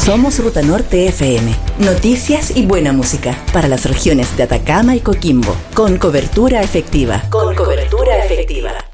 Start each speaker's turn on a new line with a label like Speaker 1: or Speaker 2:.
Speaker 1: Somos Ruta Norte FM. Noticias y buena música para las regiones de Atacama y Coquimbo. Con cobertura efectiva.